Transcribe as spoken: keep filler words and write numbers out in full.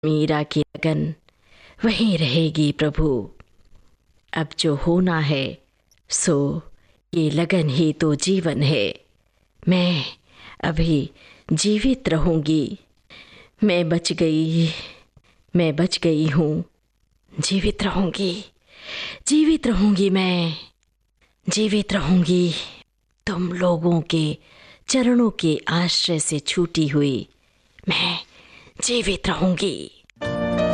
मीरा की लगन वहीं रहेगी प्रभु। अब जो होना है सो ये लगन ही तो जीवन है। मैं अभी जीवित रहूंगी। मैं बच गई, मैं बच गई हूँ। जीवित रहूंगी, जीवित रहूंगी, मैं जीवित रहूंगी। तुम लोगों के चरणों के आश्रय से छूटी हुई मैं जीवित रहूंगी।